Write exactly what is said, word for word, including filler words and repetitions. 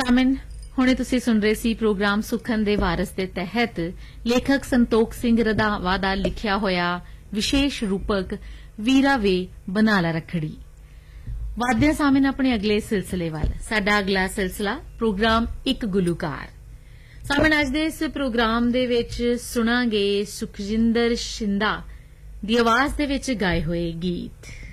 ਸਾਮਿਨ ਹੁਣੇ ਤੁਸੀਂ ਸੁਣ ਰਹੇ ਸੀ ਪ੍ਰੋਗਰਾਮ ਸੁਖਨ ਦੇ ਵਾਰਸ ਦੇ ਤਹਿਤ ਲੇਖਕ ਸੰਤੋਖ ਸਿੰਘ ਰੰਧਾਵਾ ਦਾ ਲਿਖਿਆ ਹੋਇਆ ਵਿਸ਼ੇਸ਼ ਰੂਪਕ ਵੀਰਾ ਵੇ ਬਣਾ ਲਾ ਰੱਖੜੀ। ਵਾਦਿਆ ਸਾਮਿਨ ਆਪਣੇ ਅਗਲੇ ਸਿਲਸਿਲੇ ਵੱਲ। ਸਾਡਾ ਅਗਲਾ ਸਿਲਸਿਲਾ ਪ੍ਰੋਗਰਾਮ ਇੱਕ ਗੁਲੂਕਾਰ। ਸਾਮਿਨ ਅੱਜ ਦੇ ਇਸ ਪ੍ਰੋਗਰਾਮ ਦੇ ਵਿੱਚ ਸੁਣਾਂਗੇ ਸੁਖਜਿੰਦਰ ਸ਼ਿੰਦਾ ਦੀ ਆਵਾਜ਼ ਦੇ ਵਿੱਚ ਗਾਏ ਹੋਏ ਗੀਤ।